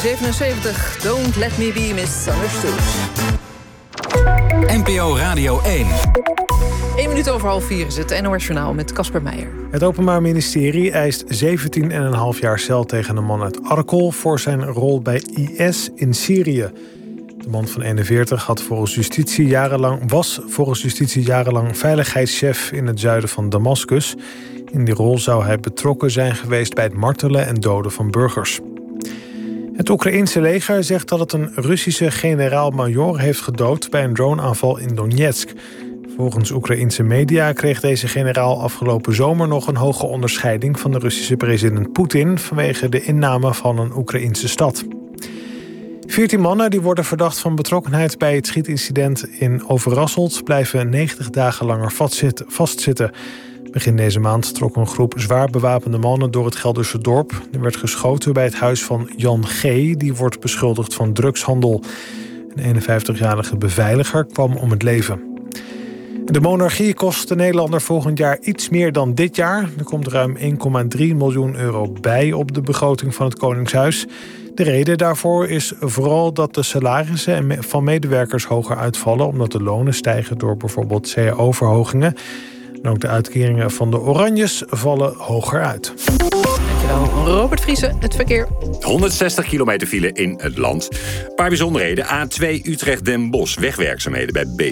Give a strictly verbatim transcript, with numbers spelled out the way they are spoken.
zevenenzeventig, Don't Let Me Be Misunderstood. N P O Radio één. Eén minuut over half vier is het N O S Journaal met Casper Meijer. Het Openbaar Ministerie eist zeventien komma vijf jaar cel tegen een man uit Arkel voor zijn rol bij I S in Syrië. De man van eenenveertig had volgens justitie jarenlang, was volgens justitie jarenlang veiligheidschef in het zuiden van Damascus. In die rol zou hij betrokken zijn geweest bij het martelen en doden van burgers. Het Oekraïense leger zegt dat het een Russische generaal-majoor heeft gedood bij een droneaanval in Donetsk. Volgens Oekraïense media kreeg deze generaal afgelopen zomer nog een hoge onderscheiding van de Russische president Poetin vanwege de inname van een Oekraïense stad. Veertien mannen die worden verdacht van betrokkenheid bij het schietincident in Overasselt blijven negentig dagen langer vastzitten. Begin deze maand trok een groep zwaar bewapende mannen door het Gelderse dorp. Er werd geschoten bij het huis van Jan G., die wordt beschuldigd van drugshandel. Een eenenvijftigjarige beveiliger kwam om het leven. De monarchie kost de Nederlander volgend jaar iets meer dan dit jaar. Er komt ruim één komma drie miljoen euro bij op de begroting van het Koningshuis. De reden daarvoor is vooral dat de salarissen van medewerkers hoger uitvallen, omdat de lonen stijgen door bijvoorbeeld C A O-verhogingen. En ook de uitkeringen van de Oranjes vallen hoger uit. Dankjewel, Robert Vriesen. Het verkeer. honderdzestig kilometer file in het land. Een paar bijzonderheden. A twee Utrecht-Den Bosch. Wegwerkzaamheden bij B